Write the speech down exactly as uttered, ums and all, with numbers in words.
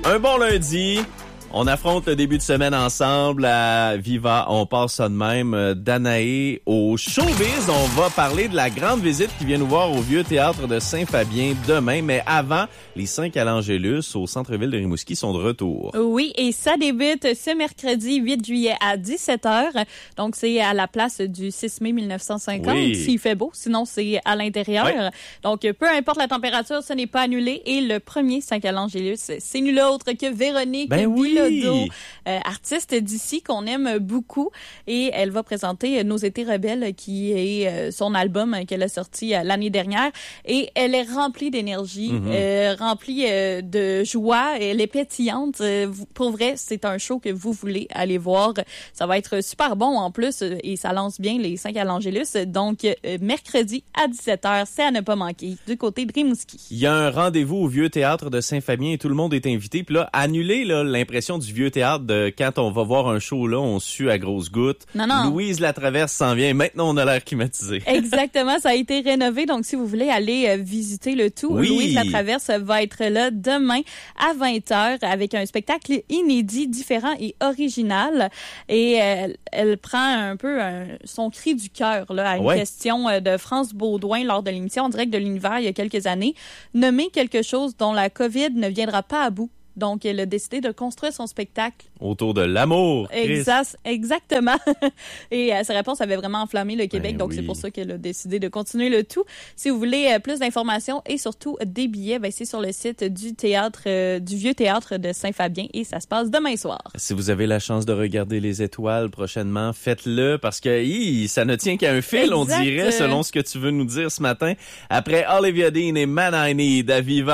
Un bon lundi. On affronte le début de semaine ensemble à Viva. On passe ça de même. Danae au showbiz. On va parler de la grande visite qui vient nous voir au Vieux Théâtre de Saint-Fabien demain. Mais avant, les cinq à l'Angélus au centre-ville de Rimouski sont de retour. Oui, et ça débute ce mercredi huit juillet à dix-sept heures. Donc, c'est à la place du six mai mille neuf cent cinquante. Oui. S'il fait beau, sinon c'est à l'intérieur. Oui. Donc, peu importe la température, ce n'est pas annulé. Et le premier cinq à l'Angélus, c'est nul autre que Véronique ben oui. Bilodeau, euh, artiste d'ici qu'on aime beaucoup. Et elle va présenter Nos étés rebelles, qui est euh, son album qu'elle a sorti euh, l'année dernière. Et elle est remplie d'énergie, mm-hmm. euh, remplie euh, de joie. Elle est pétillante. Euh, pour vrai, c'est un show que vous voulez aller voir. Ça va être super bon en plus et ça lance bien les cinq à l'Angélus. Donc, euh, mercredi à dix-sept heures, c'est à ne pas manquer du côté de Rimouski. Il y a un rendez-vous au Vieux Théâtre de Saint-Fabien et tout le monde est invité. Puis là, annuler là, l'impression du Vieux Théâtre de quand on va voir un show là, on sue à grosses gouttes. Non, non. Louise Latraverse s'en vient. Maintenant, on a l'air climatisé. Exactement, ça a été rénové. Donc, si vous voulez aller euh, visiter le tout, oui. Louise Latraverse va être là demain à vingt heures avec un spectacle inédit, différent et original. Et euh, elle prend un peu un, son cri du cœur là, à une ouais. question de France Baudouin lors de l'émission en direct de l'univers il y a quelques années. Nommer quelque chose dont la COVID ne viendra pas à bout. Donc, elle a décidé de construire son spectacle autour de l'amour. Exact, exactement. Et euh, sa réponse avait vraiment enflammé le Québec, ben donc oui. c'est pour ça qu'elle a décidé de continuer le tout. Si vous voulez euh, plus d'informations et surtout des billets, ben, c'est sur le site du théâtre, euh, du Vieux Théâtre de Saint-Fabien et ça se passe demain soir. Si vous avez la chance de regarder les étoiles prochainement, faites-le parce que hi, ça ne tient qu'à un fil, exact. On dirait, selon ce que tu veux nous dire ce matin. Après Olivia Dean et Man I Need à Viva.